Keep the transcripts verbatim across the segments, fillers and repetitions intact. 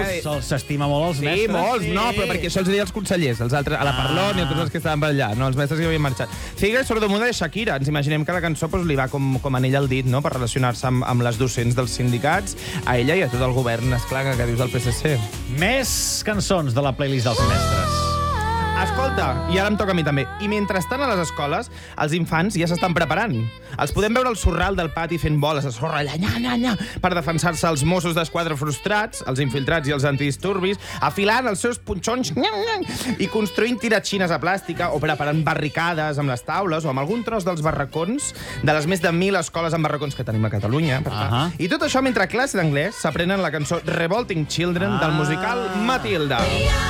se'ls s'estima molt els mestres. Sí, molts, no, però perquè això els deia els consellers, els altres, a la Parlon i a tots els que estaven per allà, no, els mestres que havien marxat. Figure sordomuda de Shakira. Ens imaginem que la cançó pues, li va com, com anell al dit, no?, per relacionar-se amb, amb les docents dels sindicats, a ella i a tot el govern, esclar, que dius del P S C. Més cançons de la playlist dels mestres. Escolta, i ara em toca a mi també. I mentre estan a les escoles, els infants ja s'estan preparant. Els podem veure al sorral del pati fent boles a sorra allà, nya, nya, nya, per defensar-se els Mossos d'Esquadra frustrats, els infiltrats i els antidisturbis, afilant els seus punxons nya, nya, i construint tiratxines a plàstica o preparant barricades amb les taules o amb algun tros dels barracons de les més de mil escoles amb barracons que tenim a Catalunya. Per tant. Uh-huh. I tot això mentre a classe d'anglès s'aprenen la cançó Revolting Children del musical Matilda.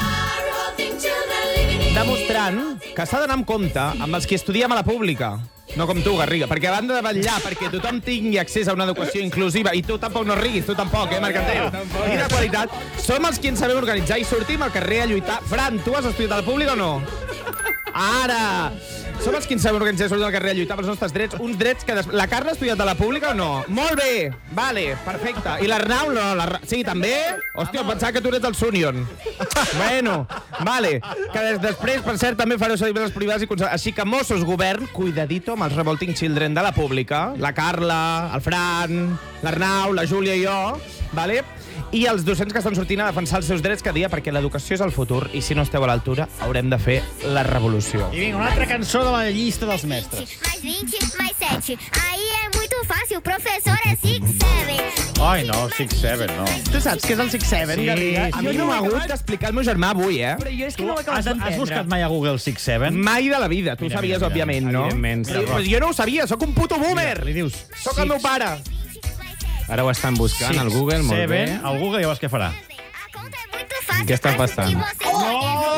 Demostrant que s'ha d'anar amb compte amb els que estudiem a la pública. No com tu, Garriga, perquè a banda de vetllar perquè tothom tingui accés a una educació inclusiva, i tu tampoc no riguis, tu tampoc, eh, Mercantil? I de qualitat, som els qui ens sabem organitzar i sortim al carrer a lluitar. Fran, tu has estudiat a la pública o no? Ara! Som els qui ens sabem organitzar i sortim al carrer a lluitar pels nostres drets. Uns drets que... Des... La Carla ha estudiat a la pública o no? Molt bé! Vale, perfecte. I l'Arnau no? La... Sí, també? Hòstia, pensava que tu eres del Sunion. Bueno, vale. Que des... després, per cert, també fareu servir les privades i concerts. Així que Mossos, govern, cuidadito amb els Revolting Children de la pública. La Carla, el Fran, l'Arnau, la Júlia i jo, vale? I els docents que estan sortint a defensar els seus drets cada dia, perquè l'educació és el futur, i si no esteu a l'altura, haurem de fer la revolució. I vinga, una altra cançó de la llista dels mestres. Mais vinte, mais sete. Aí é muito fácil, o professor é six seven. Ai, no, six seven, no. Tu saps què és el six seven, Sí, Garriga? sí. A mi no m'ha hagut d'explicar el meu germà avui, eh? Però jo és que no ho he Has, acabat has d'entendre. buscat mai a Google six seven? Mai de la vida. Tu Mira, ho sabies, mira, mira. òbviament, no? Evidentment, sí. Però, però jo no ho sabia, sóc un puto boomer. Li dius Sóc el meu pare. Ara ho estan buscant al Google, molt bé. Seven, al Google ja veus què farà. A conta é muito fácil. Què està acho passant? que vocês não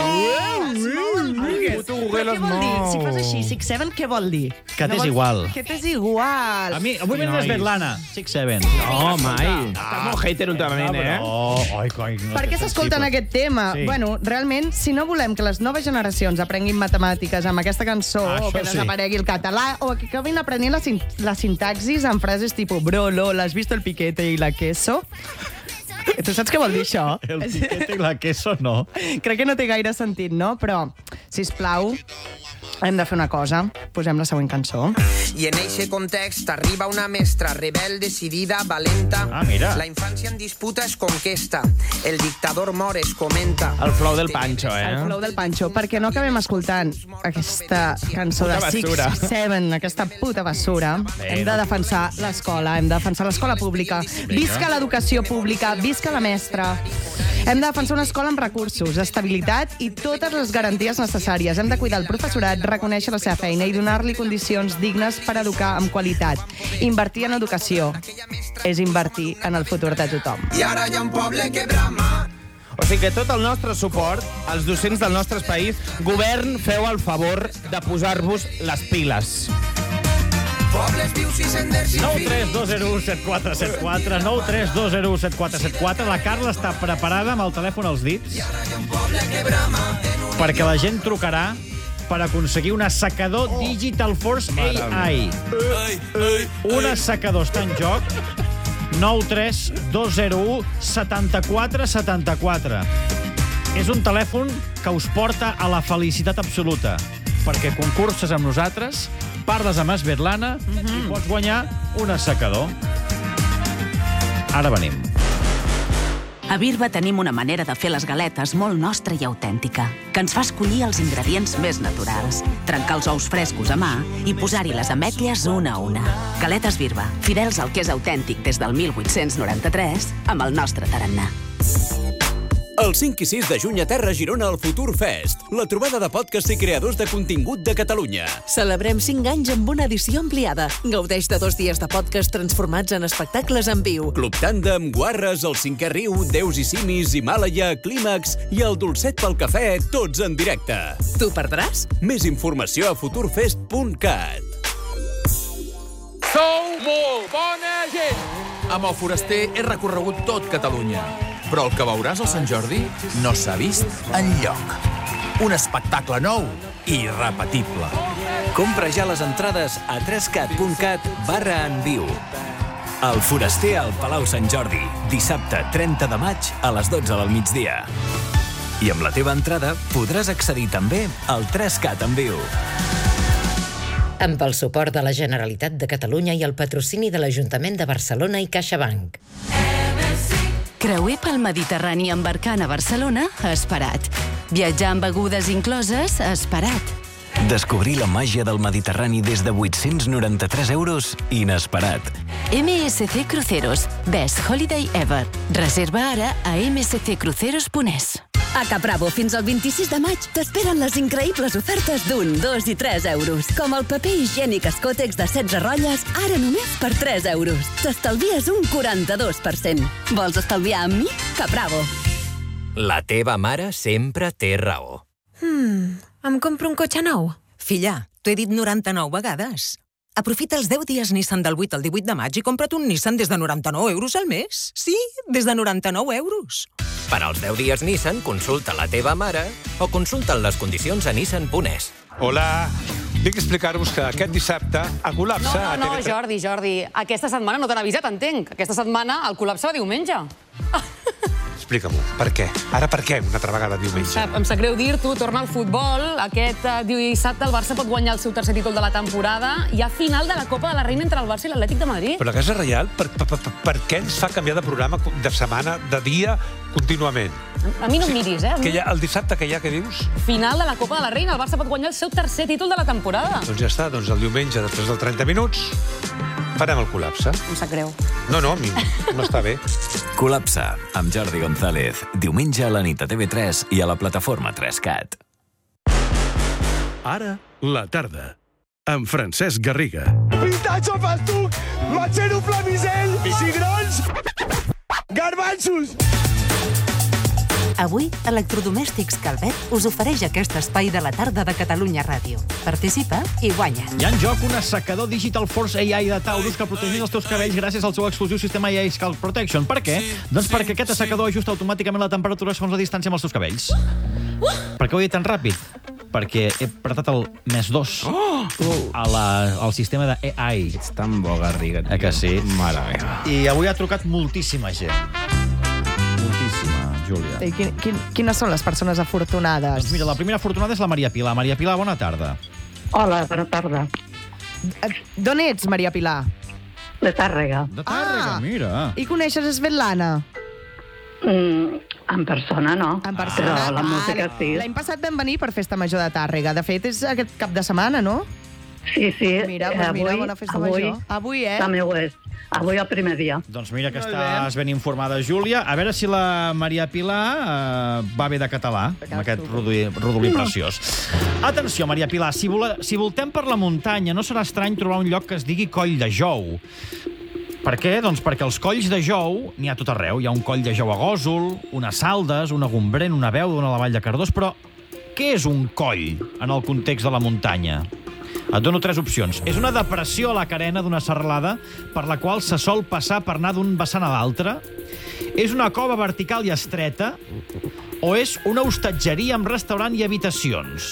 Puto Google Però es què vol dir? Si mou. fas així, six seven, què vol dir? Que t'és vol- igual. Que t'és igual. A mi, avui venen Nois. les Svetlana. six seven. No, mai. Estàs molt hater últimament, eh? Oh, ai, coi, no Per té què s'escolten sensible. aquest tema? Sí. Bueno, realment, si no volem que les noves generacions aprenguin matemàtiques amb aquesta cançó, Ah, o que això sí. desaparegui el català, o que acabin aprenent la, sin la sintaxis amb frases tipus bro, lol, has visto el piquete i la queso? Tu saps què vol dir això? El piquete i la queso, no. Crec que no té gaire sentit, no? Però, sisplau, hem de fer una cosa. Posem la següent cançó. I en eixe context arriba una mestra rebel, decidida, valenta. Ah, mira. La infància en disputa es conquesta. El dictador mor es comenta. El flow del Pancho, eh? El flow del Pancho, perquè no acabem escoltant aquesta cançó de Puta six basura. seven, aquesta puta basura. Bé, Hem de no. defensar l'escola, hem de defensar l'escola pública. Visca l'educació pública, visca la mestra. Hem de defensar una escola amb recursos, estabilitat i totes les garanties necessàries. Hem de cuidar el professorat, reconèixer la seva feina i donar-li condicions dignes per educar amb qualitat. Invertir en educació és invertir en el futur de tothom. I ara hi ha un poble que brama. O sigui que tot el nostre suport als docents del nostre país, govern, feu el favor de posar-vos les piles. Pobles vius i senders nou infinits. tres dos zero u set quatre set quatre, nou tres dos zero u set quatre set quatre. La Carla està preparada amb el telèfon als dits perquè la gent trucarà per aconseguir un assecador Digital Force A I. Un assecador està en joc. nou tres dos zero u set quatre set quatre. És un telèfon que us porta a la felicitat absoluta, perquè concurses amb nosaltres, parles amb Svetlana i pots guanyar un assecador. Ara venim. A Birba tenim una manera de fer les galetes molt nostra i autèntica, que ens fa escollir els ingredients més naturals, trencar els ous frescos a mà i posar-hi les ametlles una a una. Galetes Birba, fidels al que és autèntic des del mil vuit-cents noranta-tres, amb el nostre tarannà. El cinc i sis de juny a Terra Girona al Futur Fest, la trobada de podcasts i creadors de contingut de Catalunya. Celebrem cinc anys amb una edició ampliada. Gaudeix de dos dies de podcast transformats en espectacles en viu. Club Tàndem, Guarres, El Cinquè Riu, Déus i Simis, Himàlaia, Clímax i el Dolcet pel Cafè, tots en directe. Tu perdràs? Més informació a futurfest punt cat. Sou molt bona gent! Amb el Foraster he recorregut tot Catalunya, però el que veuràs al Sant Jordi no s'ha vist enlloc. Un espectacle nou i irrepetible. Compra ja les entrades a tres cat punt cat barra en viu. El Foraster al Palau Sant Jordi, dissabte trenta de maig a les dotze del migdia. I amb la teva entrada podràs accedir també al tres cat en viu. Amb el suport de la Generalitat de Catalunya i el patrocini de l'Ajuntament de Barcelona i CaixaBank. Creuer pel Mediterrani embarcant a Barcelona, esperat. Viatjar amb begudes incloses, esperat. Descobrir la màgia del Mediterrani des de vuit-cents noranta-tres euros, inesperat. M S C Cruceros, Best Holiday Ever. Reserva ara a m s c cruceros punt es. A Capravo, fins al vint-i-sis de maig, t'esperen les increïbles ofertes d'un, dos i tres euros. Com el paper higiènic Escòtex de setze rotlles, ara només per tres euros. T'estalvies un quaranta-dos per cent. Vols estalviar amb mi? Capravo. La teva mare sempre té raó. Hmm, em compro un cotxe nou? Filla, t'ho he dit noranta-nou vegades. Aprofita els deu dies Nissan del vuit al divuit de maig i compra't un Nissan des de noranta-nou euros al mes. Sí, des de noranta-nou euros. Per als deu dies Nissan, consulta la teva mare o consulta les condicions a nissan punt es. Hola, vinc a explicar-vos que aquest dissabte a col·lapse... No, no, no, Jordi, Jordi, aquesta setmana no t'han avisat, entenc. Aquesta setmana el col·lapse va diumenge. Explica-m'ho, per què? Ara per què una altra vegada diumenge? Em sap greu dir-t'ho, torna al futbol. Aquest dissabte el Barça pot guanyar el seu tercer títol de la temporada. Hi ha final de la Copa de la Reina entre el Barça i l'Atlètic de Madrid. Però la Casa Reial, per, per, per, per què ens fa canviar de programa de setmana, de dia, contínuament? A mi no em miris, eh? Que hi ha, el dissabte que hi ha, què dius? Final de la Copa de la Reina, el Barça pot guanyar el seu tercer títol de la temporada. Doncs ja està, doncs el diumenge, després dels trenta minuts, farem el col·lapse. Em sap greu. No, no, a mi no està bé. Col·lapse, amb Jordi González. Diumenge a la nit a T V tres i a la plataforma tres cat. Ara, la tarda, amb Francesc Garriga. Pistacho pastuc, machero flamisell, cigrons, garbanzos. Avui, Electrodomèstics Calvet us ofereix aquest espai de la tarda de Catalunya Ràdio. Participa i guanya. Hi ha en joc un assecador Digital Force A I de Taurus que protegeix els teus cabells gràcies al seu exclusiu sistema A I Scalp Protection. Per què? Doncs perquè aquest assecador ajusta automàticament la temperatura segons la distància amb els teus cabells. Per què ho he dit tan ràpid? Perquè he apretat el més dos a la, al sistema de A I. Ets tan bo, Garriga. Eh que sí? Mare meva. I avui ha trucat moltíssima gent. Moltíssima, Júlia. I quin, quin, quines són les persones afortunades? Doncs mira, la primera afortunada és la Maria Pilar. Maria Pilar, bona tarda. Hola, bona tarda. D'on ets, Maria Pilar? De Tàrrega. De Tàrrega, ah, mira. I coneixes Svetlana? Mm, en persona, no. En persona? Però la música sí. L'any passat vam venir per Festa Major de Tàrrega. De fet, és aquest cap de setmana, no? Sí, sí. Mira, doncs avui, mira, bona Festa avui, Major. Avui, eh? També ho és. Avui el primer dia. Doncs mira que estàs ben informada, Júlia. A veure si la Maria Pilar eh, va bé de català, amb aquest rodolí, rodolí preciós. Atenció, Maria Pilar, si, vole, si voltem per la muntanya, no serà estrany trobar un lloc que es digui Coll de Jou. Per què? Doncs perquè els colls de jou n'hi ha tot arreu. Hi ha un coll de jou a Gòsol, una Saldes, una Gombrèn, una Beuda, una a la Vall de Cardós. Però què és un coll en el context de la muntanya? Et dono tres opcions. És una depressió a la carena d'una serralada per la qual se sol passar per anar d'un vessant a l'altre? És una cova vertical i estreta? O és una hostatgeria amb restaurant i habitacions?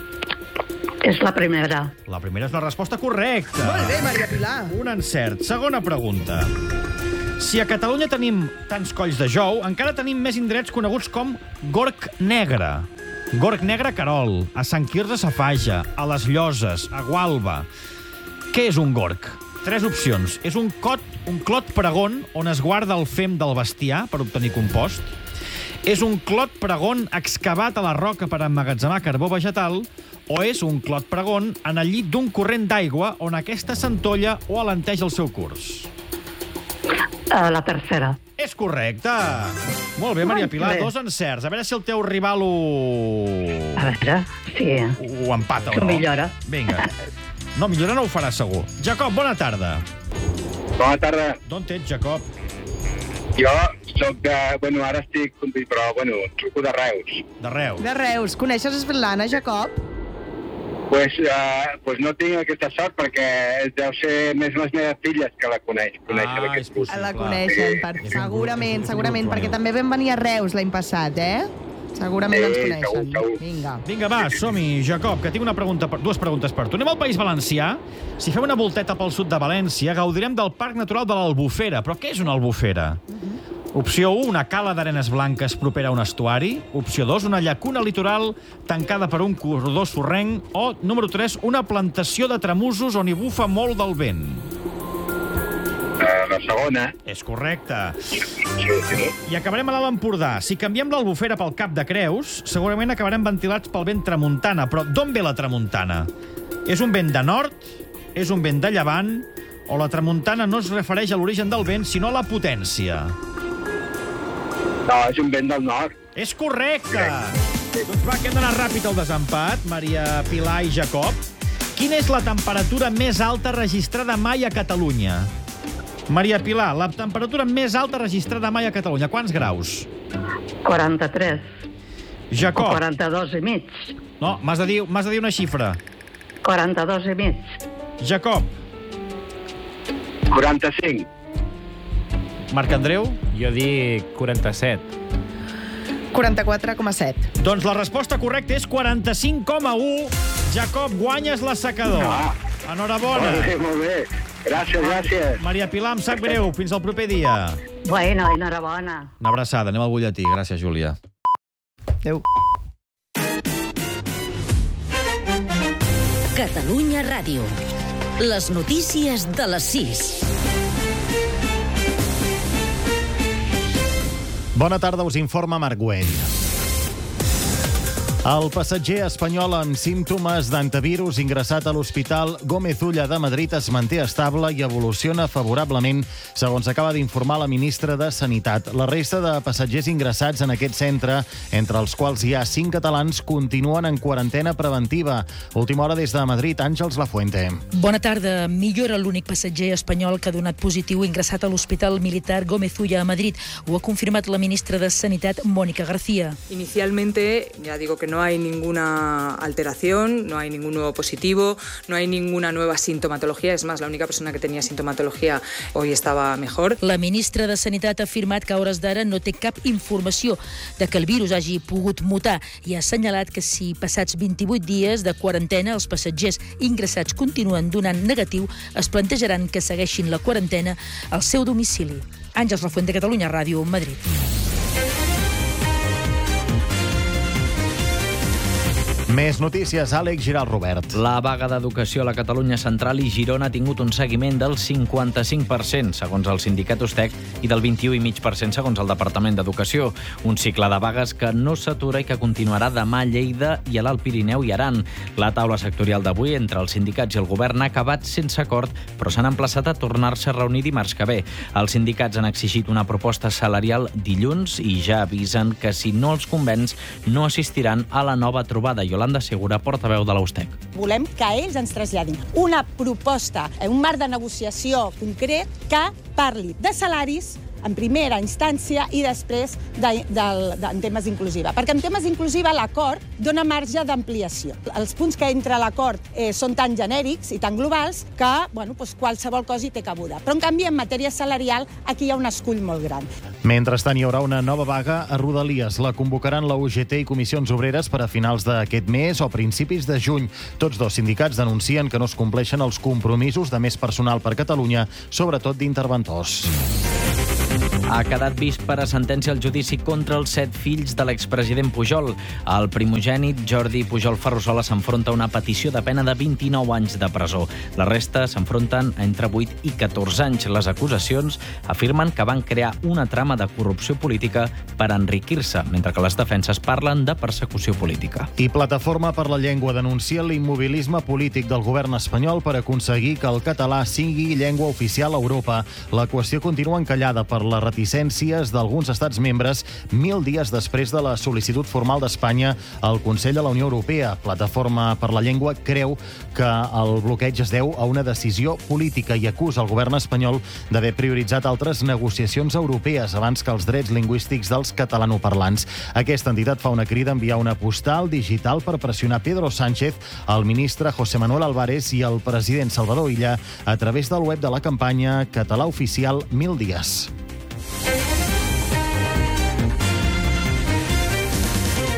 És la primera. La primera és una resposta correcta. Molt bé, Maria Pilar. Un encert. Segona pregunta. Si a Catalunya tenim tants colls de jou, encara tenim més indrets coneguts com Gorg Negre. Gorg Negre a Querol, a Sant Quirze Safaja, a les Lloses, a Gualba. Què és un gorg? Tres opcions. És un, cot, un clot pregon on es guarda el fem del bestiar per obtenir compost. És un clot pregon excavat a la roca per emmagatzemar carbó vegetal. O és un clot pregon en el llit d'un corrent d'aigua on aquesta s'entolla o alenteix el seu curs. Uh, la tercera. És correcte. Molt bé, Maria Pilar, dos encerts. A veure si el teu rival ho... A veure, sí. Ho empata o no. Ho millora. Vinga. No, millora no ho farà segur. Jacob, bona tarda. Bona tarda. D'on ets, Jacob? Jo soc de... Bueno, ara estic... Però, bueno, truco de Reus. De Reus. De Reus. Coneixes Svetlana, Jacob? Pues, uh, pues no tinc aquesta sort perquè deu ser més les meves filles que la coneix. Ah, és possible. La coneixen, per... segurament, segurament, perquè també vam venir a Reus l'any passat, eh? Segurament ens Sí, coneixen. segur, segur. Vinga. Vinga, va, som-hi, Jacob, que tinc una pregunta, per- dues preguntes per tu. Anem al País Valencià. Si fem una volteta pel sud de València, gaudirem del Parc Natural de l'Albufera. Però què és una albufera? Opció u, una cala d'arenes blanques propera a un estuari. Opció dos, una llacuna litoral tancada per un corredor sorrenc. O, número tres, una plantació de tramusos on hi bufa molt del vent. Uh, la segona. És correcte. Sí, sí. I acabarem a l'Alt Empordà. Si canviem l'Albufera pel Cap de Creus, segurament acabarem ventilats pel vent tramuntana. Però d'on ve la tramuntana? És un vent de nord? És un vent de llevant? O la tramuntana no es refereix a l'origen del vent, sinó a la potència? No, és un vent del nord. És correcte! Doncs va, que hem d'anar ràpid al desempat, Maria Pilar i Jacob. Quina és la temperatura més alta registrada mai a Catalunya? Maria Pilar, la temperatura més alta registrada mai a Catalunya. Quants graus? quaranta-tres. Jacob. O quaranta-dos i mig. No, m'has de dir, m'has de dir una xifra. quaranta-dos i mig. Jacob. quaranta-cinc. Marc Andreu? Jo dic quaranta-set. quaranta-quatre coma set. Doncs la resposta correcta és quaranta-cinc coma u. Jacob, guanyes l'assecador. Ah. Enhorabona. Molt bé, molt bé. Gràcies, gràcies. Maria Pilar, em sap greu. Fins al proper dia. Bueno, enhorabona. Una abraçada. Anem al butlletí. Gràcies, Júlia. Adéu. Catalunya Ràdio. Les notícies de les sis. Bona tarda, us informa Marc Güell. El passatger espanyol amb símptomes d'antivirus ingressat a l'Hospital Gómez Ulla de Madrid es manté estable i evoluciona favorablement, segons acaba d'informar la ministra de Sanitat. La resta de passatgers ingressats en aquest centre, entre els quals hi ha cinc catalans, continuen en quarantena preventiva. Última hora des de Madrid, Àngels Lafuente. Bona tarda. Millora l'únic passatger espanyol que ha donat positiu ingressat a l'Hospital Militar Gómez Ulla a Madrid. Ho ha confirmat la ministra de Sanitat, Mónica García. Inicialmente, ya digo que no hay ninguna alteración, no hay ningún nuevo positivo, no hay ninguna nueva sintomatología. Es más, la única persona que tenía sintomatología hoy estaba mejor. La ministra de Sanitat ha afirmat que a hores d'ara no té cap informació de que el virus hagi pogut mutar i ha assenyalat que si passats vint-i-vuit dies de quarantena els passatgers ingressats continuen donant negatiu, es plantejaran que segueixin la quarantena al seu domicili. Àngels Lafuente, Catalunya Ràdio, Madrid. Més notícies, Àlex Giral Robert. La vaga d'educació a la Catalunya Central i Girona ha tingut un seguiment del cinquanta-cinc per cent, segons el sindicat Ustec, i del vint-i-u coma cinc per cent, segons el Departament d'Educació. Un cicle de vagues que no s'atura i que continuarà demà a Lleida i a l'Alt Pirineu i Aran. La taula sectorial d'avui entre els sindicats i el govern ha acabat sense acord, però s'han emplaçat a tornar-se a reunir dimarts que ve. Els sindicats han exigit una proposta salarial dilluns i ja avisen que si no els convenç no assistiran a la nova trobada. Yolanda Segura, portaveu de l'Ustec. Volem que ells ens traslladin una proposta, un marc de negociació concret que parli de salaris en primera instància i després de, de, de, en temes inclusiva. Perquè en temes inclusiva l'acord dona marge d'ampliació. Els punts que entra a l'acord eh, són tan genèrics i tan globals que bueno, doncs qualsevol cosa hi té cabuda. Però en canvi en matèria salarial aquí hi ha un escull molt gran. Mentrestant hi haurà una nova vaga a Rodalies. La convocaran la U G T i Comissions Obreres per a finals d'aquest mes o principis de juny. Tots dos sindicats denuncien que no es compleixen els compromisos de més personal per Catalunya, sobretot d'interventors. Ha quedat vist per a sentència el judici contra els set fills de l'expresident Pujol. El primogènit, Jordi Pujol Ferrusola, s'enfronta a una petició de pena de vint-i-nou anys de presó. La resta s'enfronten a entre vuit i catorze anys. Les acusacions afirmen que van crear una trama de corrupció política per enriquir-se, mentre que les defenses parlen de persecució política. I Plataforma per la Llengua denuncia l'immobilisme polític del govern espanyol per aconseguir que el català sigui llengua oficial a Europa. La qüestió continua encallada per les reticències d'alguns estats membres mil dies després de la sol·licitud formal d'Espanya al Consell de la Unió Europea. Plataforma per la Llengua creu que el bloqueig es deu a una decisió política i acusa el govern espanyol d'haver prioritzat altres negociacions europees abans que els drets lingüístics dels catalanoparlants. Aquesta entitat fa una crida a enviar una postal digital per pressionar Pedro Sánchez, el ministre José Manuel Álvarez i el president Salvador Illa a través del web de la campanya Català Oficial Mil Dies.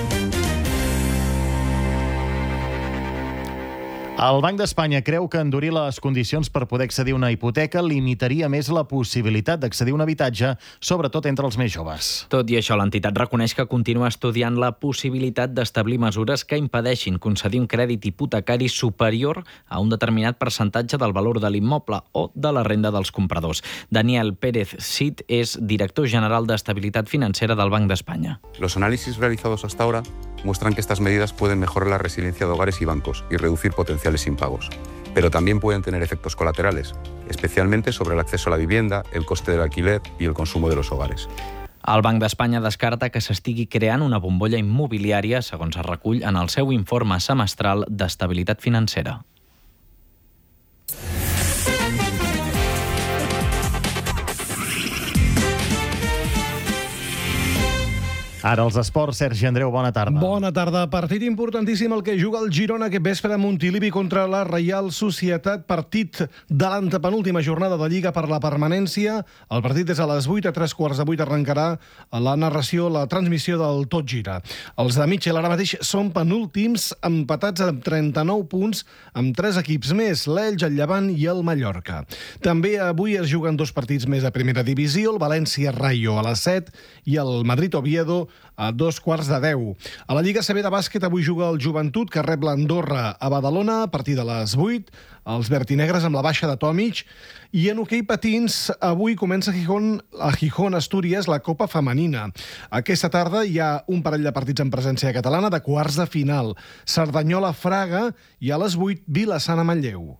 El Banc d'Espanya creu que endurir les condicions per poder accedir a una hipoteca limitaria més la possibilitat d'accedir a un habitatge, sobretot entre els més joves. Tot i això, l'entitat reconeix que continua estudiant la possibilitat d'establir mesures que impedeixin concedir un crèdit hipotecari superior a un determinat percentatge del valor de l'immoble o de la renda dels compradors. Daniel Pérez Cid és director general d'Estabilitat Financera del Banc d'Espanya. Los análisis realizados hasta ahora muestran que estas medidas pueden mejorar la resiliencia de hogares y bancos y reducir potenciales impagos, pero también pueden tener efectos colaterales, especialmente sobre el acceso a la vivienda, el coste del alquiler y el consumo de los hogares. El Banc d'Espanya descarta que s'estigui creant una bombolla immobiliària, segons es recull en el seu informe semestral d'estabilitat financera. Ara els esports, Sergi Andreu, bona tarda. Bona tarda. Partit importantíssim el que juga el Girona aquest vespre a Montilivi contra la Reial Societat. Partit de l'antepenúltima jornada de Lliga per la permanència. El partit és a les vuit, a tres quarts de vuit arrencarà la narració, la transmissió del Tot Gira. Els de Mitchell ara mateix són penúltims, empatats amb trenta-nou punts, amb tres equips més, l'Elx, el Llevant i el Mallorca. També avui es juguen dos partits més a primera divisió, el València-Rayo a les set i el Madrid-Oviedo a dos quarts de deu. A la Lliga C B de bàsquet avui juga el Joventut, que rep l'Andorra a Badalona a partir de les vuit, els vertinegres amb la baixa de Tomic, i en hoquei patins avui comença a Gijón, a Gijón, Astúries, la Copa Femenina. Aquesta tarda hi ha un parell de partits en presència catalana de quarts de final. Cerdanyola-Fraga i a les vuit Vila-Sana-Manlleu.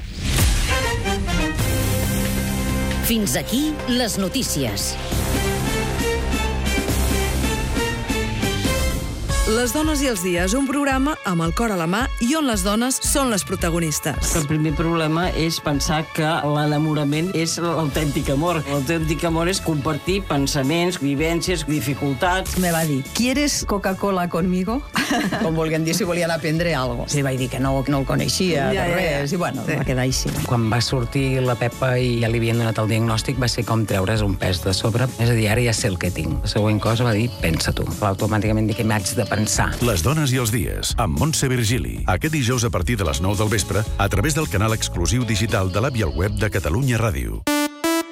Fins aquí les notícies. Les dones i els dies, un programa amb el cor a la mà i on les dones són les protagonistes. El primer problema és pensar que l'enamorament és l'autèntic amor. L'autèntic amor és compartir pensaments, vivències, dificultats. Me va dir, ¿quieres Coca-Cola conmigo? Com volguem dir, si volien aprendre alguna cosa. Sí, vaig dir que no, no el coneixia, ja, de res, ja, ja. I bueno, sí. Va quedar així. Quan va sortir la Pepa i ja li havien donat el diagnòstic, va ser com treure's un pes de sobre. És a dir, ara ja sé el que tinc. La següent cosa va dir, pensa tu. Automàticament dic que m'haig de pensar. Les dones i els dies, amb Montse Virgili. Aquest dijous a partir de les nou del vespre, a través del canal exclusiu digital de l'app i el web de Catalunya Ràdio.